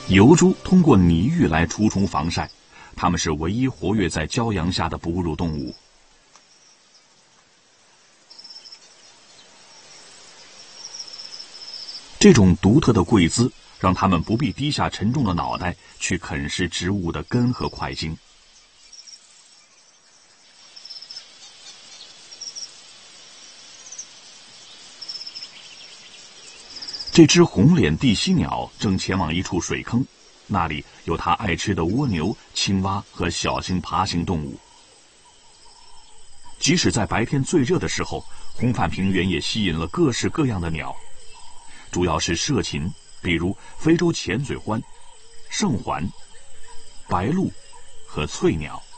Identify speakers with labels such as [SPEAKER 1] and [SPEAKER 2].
[SPEAKER 1] 疣猪通过拟浴来除虫防晒，它们是唯一活跃在骄阳下的哺乳动物。这种独特的跪姿让它们不必低下沉重的脑袋去啃食植物的根和块茎。这只红脸地犀鸟正前往一处水坑，那里有它爱吃的蜗牛、青蛙和小型爬行动物。即使在白天最热的时候，红泛平原也吸引了各式各样的鸟，主要是涉禽，比如非洲浅嘴獾、圣环、白鹭和翠鸟。